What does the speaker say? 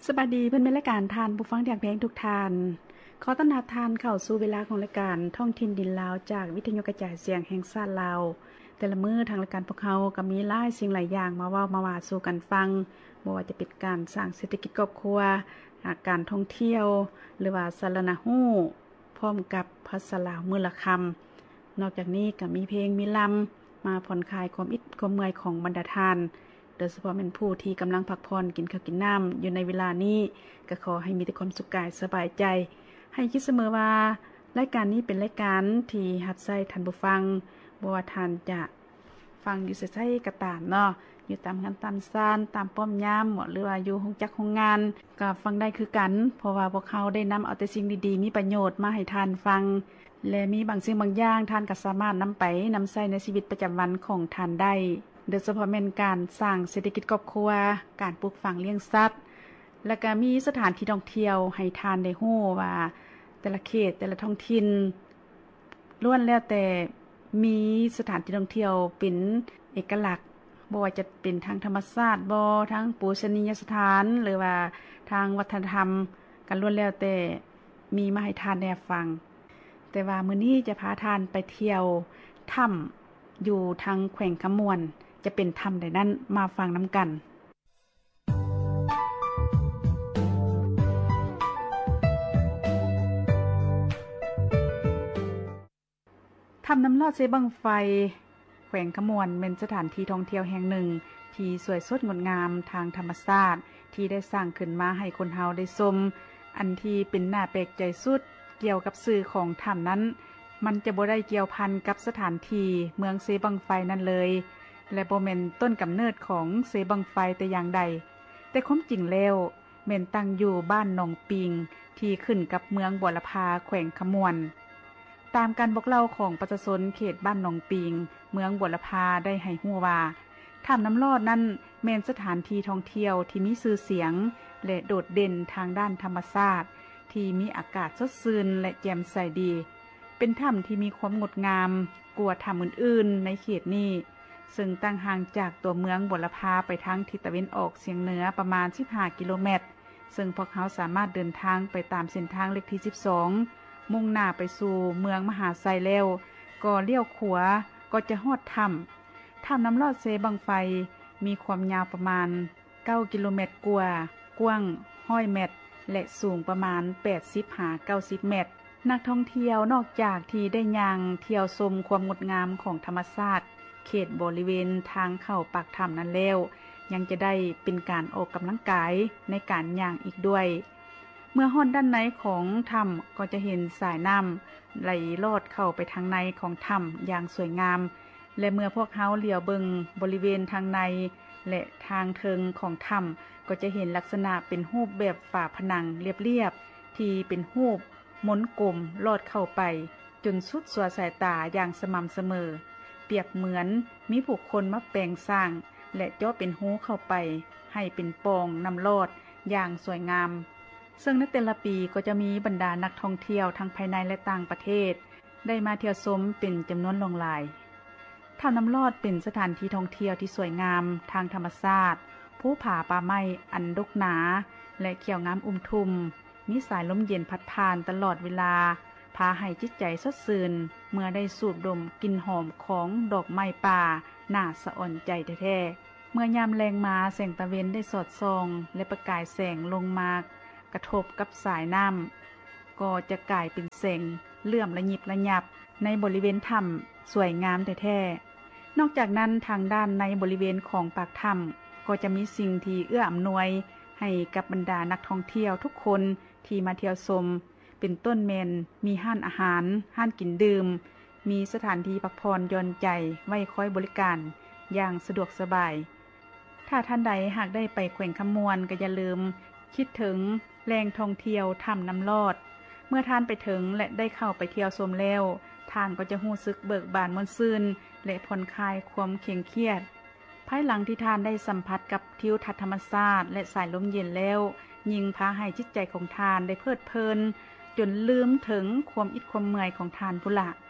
สวัสดีเพื่อนๆรายการทานผู้ฟังที่รักเพลงทุกท่านขอต้อนรับทานเข้าสู่เวลาของรายการท่องถิ่นดินลาวจากวิทยุกระจายเสียงแห่งชาติลาวแต่ละมื้อทางรายการพวกเขาก็มีหลายสิ่งหลายอย่างมาเว้ามาว่าสู่กันฟังบ่ว่าจะเป็นการสร้างเศรษฐกิจครอบครัวการท่องเที่ยวหรือว่าสาธารณหู้พร้อมกับภาษาลาวมื้อละคำนอกจากนี้ก็มีเพลงมีลำมาผ่อนคลายความอิดความเมื่อยของบรรดาทานโดยเฉพาะเป็นผู้ที่กำลังพักผ่อนกินข้าวกินน้ำอยู่ในเวลานี้ก็ขอให้มีแต่ความสุขกายสบายใจให้คิดเสมอว่ารายการนี้เป็นรายการที่หัดใส่ท่านผู้ฟังบ่ว่าท่านจะฟังอยู่ไสๆก็ตามเนาะอยู่ตามงานตามศาลตามป้อมยามหรือว่าอยู่ห้องจักห้องงานก็ฟังได้คือกันเพราะว่าพวกเขาได้นำเอาแต่สิ่งดีๆมีประโยชน์มาให้ท่านฟังและมีบางสิ่งบางอย่างท่านก็สามารถนำไปนำใช้ในชีวิตประจำวันของท่านได้โดยเฉพาะแม่นการสร้างเศรษฐกิจครอบครัวการปลูกฝังเลี้ยงสัตว์และก็มีสถานที่ท่องเที่ยวให้ทานได้ฮู้ว่าแต่ละเขตแต่ละท้องถิ่นล้วนแล้วแต่มีสถานที่ท่องเที่ยวเป็นเอกลักษณ์บ่ว่าจะเป็นทางธรรมชาติบ่ทั้งปูชนียสถานหรือว่าทางวัฒนธรรมกันล้วนแล้วแต่มีมาให้ทานได้ฟังแต่ว่ามื้อนี้จะพาทานไปเที่ยวถ้ำอยู่ทางแขวงขมวนจะเป็นถ้ำใดนั้นมาฟังน้ำกันถ้ำน้ำลอดเสบังไฟแขวงขมวนเป็นสถานที่ท่องเที่ยวแห่งหนึ่งที่สวยสดงดงามทางธรรมชาติที่ได้สร้างขึ้นมาให้คนเฮาได้ชมอันที่เป็นน่าแปลกใจสุดเกี่ยวกับชื่อของถ้ำนั้นมันจะบ่ได้เกี่ยวพันกับสถานที่เมืองเสบังไฟนั่นเลยและบ่แม่นต้นกำเนิดของเสบังไฟแต่อย่างใดแต่ความจริงแล้วแม่นตั้งอยู่บ้านหนองปิงที่ขึ้นกับเมืองบัวละพาแขวงขมวนตามการบอกเล่าของประชาชนเขตบ้านหนองปิงเมืองบัวละพาได้ให้ฮู้ว่าถ้ำน้ำลอดนั้นแม่นสถานที่ท่องเที่ยวที่มีชื่อเสียงและโดดเด่นทางด้านธรรมชาติที่มีอากาศสดชื่นและแจ่มใสดีเป็นถ้ำที่มีความงดงามกว่าถ้ำอื่นๆในเขตนี้ซึ่งตั้งห่างจากตัวเมืองบัวละพาไปทางทิศตะวันออกเฉียงเหนือประมาณ15กิโลเมตรซึ่งพวกเขาสามารถเดินทางไปตามเส้นทางเลขที่12มุ่งหน้าไปสู่เมืองมหาไซแล้วก็เลี้ยวขวาก็จะฮอดถ้ำน้ำลอดเซบังไฟมีความยาวประมาณ9กิโลเมตรกว้าง100เมตรและสูงประมาณ80-90 เมตรนักท่องเที่ยวนอกจากที่ได้ย่างเที่ยวชมความงดงามของธรรมชาติเขตบริเวณทางเข้าปากถ้ำนั้นแล้วยังจะได้เป็นการออกกำลังกายในการย่างอีกด้วยเมื่อฮอดด้านในของถ้ำก็จะเห็นสายน้ำไหลลอดเข้าไปทางในของถ้ำอย่างสวยงามและเมื่อพวกเขาเหลียวเบิ่งบริเวณทางในและทางเทิงของถ้ำก็จะเห็นลักษณะเป็นรูปแบบฝาผนังเรียบๆที่เป็นรูปมนกลมลอดเข้าไปจนสุดสวสายตาอย่างสม่ำเสมอเปรียบเหมือนมีผู้คนมาแปลงสร้างและเจาะเป็นหูเข้าไปให้เป็นปองน้ำลอดอย่างสวยงามซึ่งในแต่ละปีก็จะมีบรรดานักท่องเที่ยวทั้งภายในและต่างประเทศได้มาเที่ยวชมเป็นจำนวนหลงหลายถ้ำน้ำลอดเป็นสถานที่ท่องเที่ยวที่สวยงามทางธรรมชาติภูผาป่าไม้อันดกหนาและเขียวงามทุมมีสายลมเย็นพัดผ่านตลอดเวลาพาให้จิตใจสดชื่นเมื่อได้สูดดมกลิ่นหอมของดอกไม้ป่าน่าสะอ่อนใจแท้ๆเมื่อยามแลงมาแสงตะเวนได้สอดส่องและประกายแสงลงมากระทบกับสายน้ำก็จะกลายเป็นแสงเลื่อมระยิบระยับในบริเวณถ้ำสวยงามแท้ๆนอกจากนั้นทางด้านในบริเวณของปากถ้ำก็จะมีสิ่งที่เอื้ออำนวยให้กับบรรดานักท่องเที่ยวทุกคนที่มาเที่ยวชมเป็นต้นแมนมีห้านอาหารห้านกินดื่มมีสถานที่พักผ่อนหย่อนใจไว้คอยบริการอย่างสะดวกสบายถ้าท่านใดหากได้ไปแขวงขมวนก็อย่าลืมคิดถึงแหล่งท่องเที่ยวถ้ำน้ำลอดเมื่อท่านไปถึงและได้เข้าไปเที่ยวชมแล้วท่านก็จะรู้สึกเบิกบานม่วนซื่นและผ่อนคลายความเคร่งเครียดภายหลังที่ท่านได้สัมผัสกับทิวทัศน์ธรรมชาติและสายลมเย็นแล้วยิ่งพาให้จิตใจของท่านได้เพลิดเพลินจนลืมถึงความอิดความเมื่อยของท่านพุละ